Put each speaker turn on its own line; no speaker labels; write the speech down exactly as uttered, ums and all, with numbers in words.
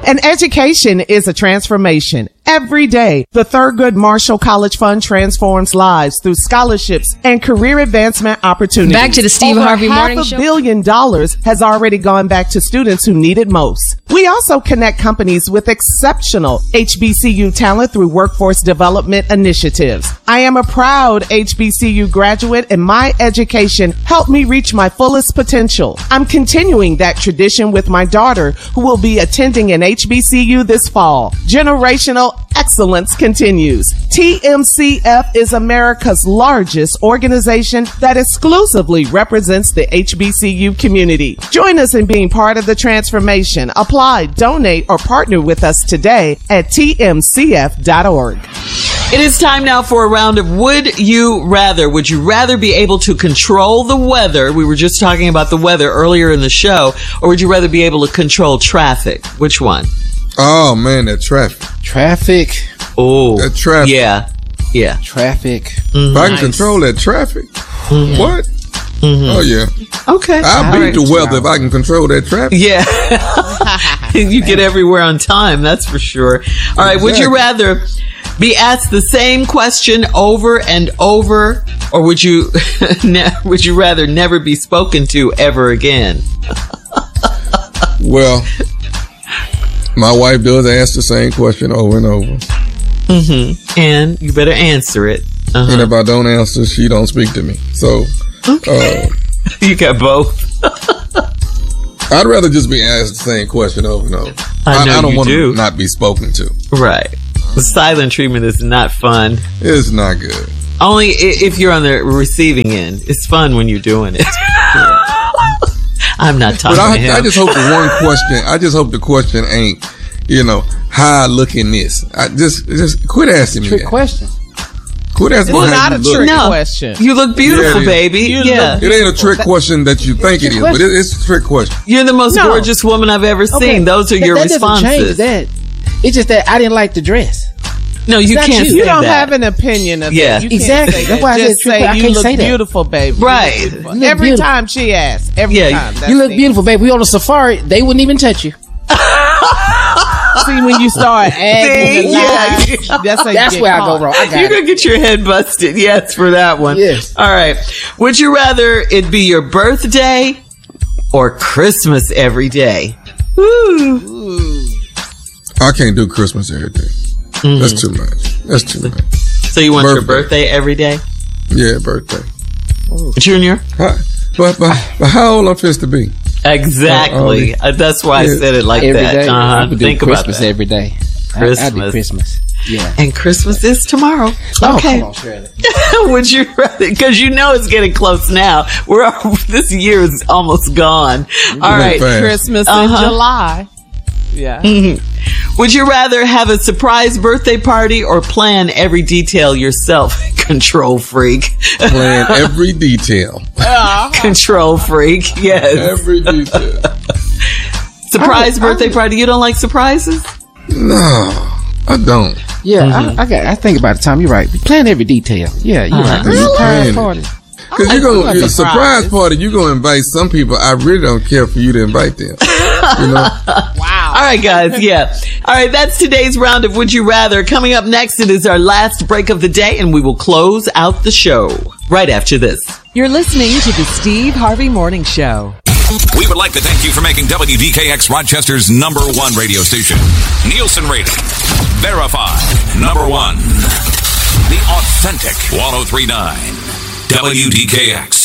And education is a transformation. Every day, the Thurgood Marshall College Fund transforms lives through scholarships and career advancement opportunities.
Back to the Steve
Over
Harvey
half
Morning
a
Show.
billion dollars has already gone back to students who need it most. We also connect companies with exceptional H B C U talent through workforce development initiatives. I am a proud H B C U graduate, and my education helped me reach my fullest potential. I'm continuing that tradition with my daughter, who will be attending an H B C U this fall. Generational excellence continues. T M C F is America's largest organization that exclusively represents the H B C U community. Join us in being part of the transformation. Apply, donate, or partner with us today at T M C F dot org.
It is time now for a round of Would You Rather. Would you rather be able to control the weather? We were just talking about the weather earlier in the show. Or would you rather be able to control traffic? Which one?
Oh, man, that traffic.
Traffic.
Oh,
That traffic.
yeah. Yeah.
Traffic.
If I can
Nice.
control that traffic, what? Oh, yeah.
Okay.
I'll
All
beat
right.
the weather if I can control that traffic.
Yeah. You get everywhere on time, that's for sure. All right. Would you
Exactly.
rather be asked the same question over and over, or would you ne- would you rather never be spoken to ever again?
Well, my wife does ask the same question over and over.
Mm-hmm. And you better answer it. Uh-huh.
And if I don't answer, she don't speak to me. So,
Okay.
uh,
You got both.
I'd rather just be asked the same question over and over.
I know
I, don't
you
want
do.
to not be spoken to.
Right. The silent treatment is not fun.
It's not good.
Only i- if you're on the receiving end. It's fun when you're doing it. I'm not talking
But
to
I,
him.
I just hope the one question, I just hope the question ain't, you know, how I look in this. I just, just quit asking me
Trick
that.
question.
Quit asking me
It's
how
not
you
a
look.
trick
No.
question.
You look beautiful,
Yeah, it is.
baby.
You
yeah.
look
It ain't a trick question that you think it is, but it, it's a trick question.
You're the most
No.
gorgeous woman I've ever seen. Those are
that,
your
that doesn't change
responses.
that. It's just that I didn't like the dress.
No, you
not
can't
you.
say
You don't
that.
have an opinion of
Yeah.
it. You
Exactly.
Can't say
That's
that.
why I said
Just
trick-
say
I
you
can't
look
say that.
beautiful, baby. You
Right.
look beautiful.
You look
Every
beautiful.
time she asks, every
Yeah,
time. That's
You look
the-
beautiful, baby. We on a safari. They wouldn't even touch you.
See, when you start adding the
See?
lies, that's, how you
That's
get
where I
caught.
go wrong. I got
You're
it.
going to get your head busted. Yes, for that one.
Yes.
All right. Would you rather it be your birthday or Christmas every day? Woo.
I can't do Christmas every day.
Mm-hmm.
That's too much. That's too much.
So you want your
Birthday.
birthday every day?
Yeah, birthday.
Junior?
How, but, but, but how old I'm supposed to be?
Exactly.
Uh,
Uh, That's why I
yeah.
said it like
Every
that.
day. I
Uh-huh.
would do
Think
Christmas
about that.
every day. I, I
Christmas.
do Christmas. Yeah.
And Christmas is tomorrow.
Oh,
Okay.
come on, Shirley.
Would you rather? Because you know it's getting close now. We're this year is almost gone. All right.
fast.
Christmas
Uh-huh.
in July. Yeah.
Would you rather have a surprise birthday party or plan every detail yourself? Control freak.
Plan every detail.
Control freak. Yes.
Every detail.
Surprise
I would- I
birthday
would-
party. You don't like surprises?
No, I don't.
Yeah,
Mm-hmm.
I, I got. I think about the time. You're right. We plan every detail. Yeah, you're
Uh-huh.
right. The
Really?
surprise party.
Because you're
do
going
a
to surprise
surprise.
party, you're going to invite some people. I really don't care for you to invite them. You know?
Wow.
All right, guys. Yeah. All right. That's today's round of Would You Rather. Coming up next, it is our last break of the day, and we will close out the show right after this.
You're listening to the Steve Harvey Morning Show.
We would like to thank you for making W D K X Rochester's number one radio station. Nielsen rating. Verified. Number one. The authentic ten thirty-nine. W D K X.